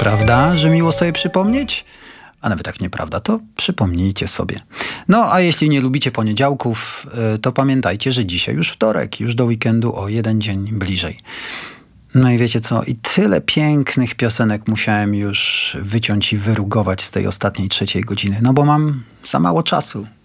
Prawda, że miło sobie przypomnieć? A nawet jak nieprawda, to przypomnijcie sobie. No, a jeśli nie lubicie poniedziałków, to pamiętajcie, że dzisiaj już wtorek, już do weekendu o jeden dzień bliżej. No i wiecie co? I tyle pięknych piosenek musiałem już wyciąć i wyrugować z tej ostatniej 3 godziny, no bo mam za mało czasu.